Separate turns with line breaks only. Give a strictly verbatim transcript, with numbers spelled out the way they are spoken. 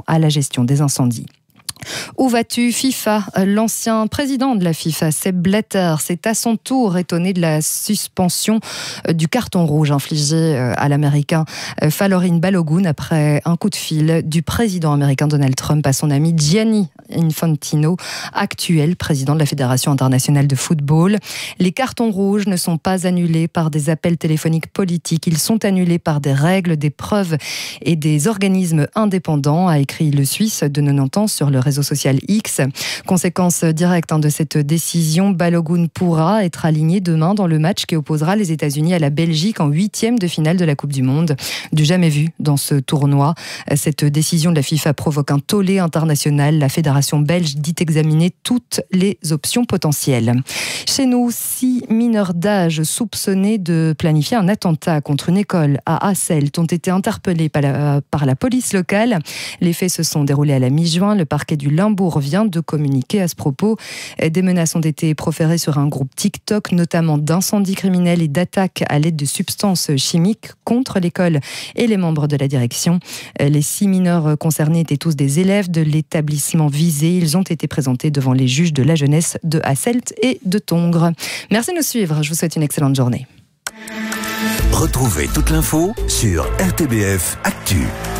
à la gestion des incendies. Où vas-tu, FIFA? L'ancien président de la FIFA, Sepp Blatter, s'est à son tour étonné de la suspension du carton rouge infligé à l'Américain Falorin Balogun après un coup de fil du président américain Donald Trump à son ami Gianni Infantino, actuel président de la Fédération internationale de football. Les cartons rouges ne sont pas annulés par des appels téléphoniques politiques, ils sont annulés par des règles, des preuves et des organismes indépendants, a écrit le Suisse de quatre-vingt-dix ans sur le réseau social X. Conséquence directe de cette décision, Balogun pourra être aligné demain dans le match qui opposera les États-Unis à la Belgique en huitième de finale de la Coupe du Monde. Du jamais vu dans ce tournoi. Cette décision de la FIFA provoque un tollé international. La fédération belge dit examiner toutes les options potentielles. Chez nous, six mineurs d'âge soupçonnés de planifier un attentat contre une école à Hasselt ont été interpellés par la, par la police locale. Les faits se sont déroulés à la mi-juin. Le parquet du Limbourg vient de communiquer à ce propos. Des menaces ont été proférées sur un groupe TikTok, notamment d'incendies criminels et d'attaques à l'aide de substances chimiques contre l'école et les membres de la direction. Les six mineurs concernés étaient tous des élèves de l'établissement visé. Ils ont été présentés devant les juges de la jeunesse de Hasselt et de Tongres. Merci de nous suivre. Je vous souhaite une excellente journée.
Retrouvez toute l'info sur R T B F Actu.